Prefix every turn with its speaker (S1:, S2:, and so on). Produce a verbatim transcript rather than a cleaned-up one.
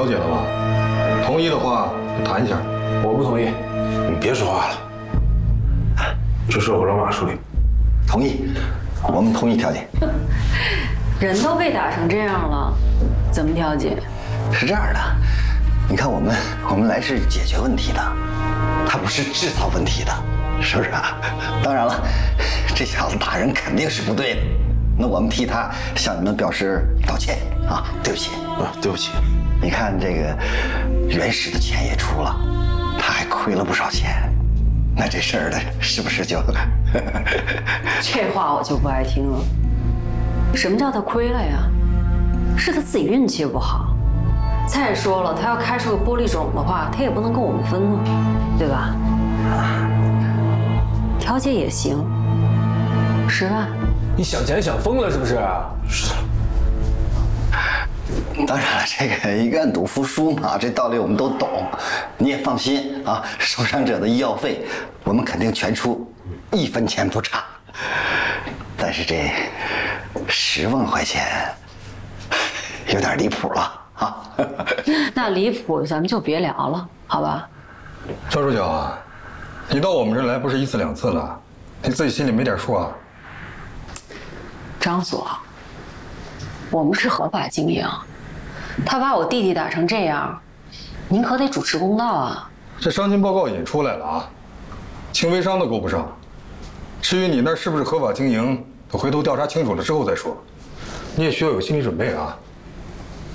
S1: 了解了吧？同意的话就谈一下。
S2: 我不同意。
S3: 你别说话了，这事我让马处理。
S4: 同意，我们同意调解。
S5: 人都被打成这样了，怎么调解？
S4: 是这样的，你看我们我们来是解决问题的，他不是制造问题的，是不是啊？当然了，这小子打人肯定是不对的，那我们替他向你们表示道歉啊，对不起
S3: 啊，对不起。
S4: 你看这个原始的钱也出了，他还亏了不少钱，那这事儿呢，是不是就？
S5: 这话我就不爱听了。什么叫他亏了呀？是他自己运气不好。再说了，他要开出个玻璃种的话，他也不能跟我们分呢，对吧？调解也行，十万。
S2: 你想钱想疯了是不是？
S3: 是。
S4: 当然了，这个愿赌服输嘛，这道理我们都懂。你也放心啊，受伤者的医药费我们肯定全出，一分钱不差。但是这十万块钱有点离谱了啊！
S5: 那离谱咱们就别聊了，好吧？
S1: 赵主角啊，你到我们这儿来不是一次两次了，你自己心里没点数啊？
S5: 张所，我们是合法经营，他把我弟弟打成这样，您可得主持公道啊！
S1: 这伤情报告已经出来了啊，轻微伤都够不上。至于你那是不是合法经营，等回头调查清楚了之后再说。你也需要有心理准备啊。